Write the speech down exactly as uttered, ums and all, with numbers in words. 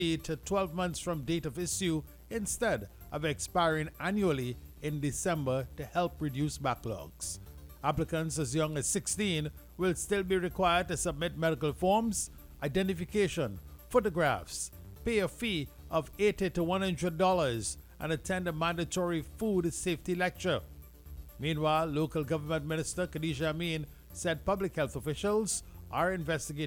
to twelve months from date of issue instead of expiring annually in December to help reduce backlogs. Applicants as young as sixteen will still be required to submit medical forms, identification, photographs, pay a fee of eighty to one hundred dollars, and attend a mandatory food safety lecture. Meanwhile, local government minister Khadija Amin said public health officials are investigating